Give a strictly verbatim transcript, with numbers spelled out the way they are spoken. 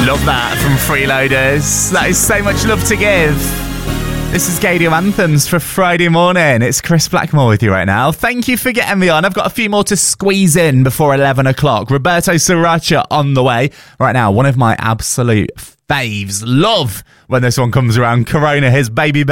Love that from Freeloaders. That is so much love to give. This is Gadio Anthems for Friday morning. It's Chris Blackmore with you right now. Thank you for getting me on. I've got a few more to squeeze in before eleven o'clock. Roberto Sriracha on the way. Right now, one of my absolute faves. Love when this one comes around. Corona, his baby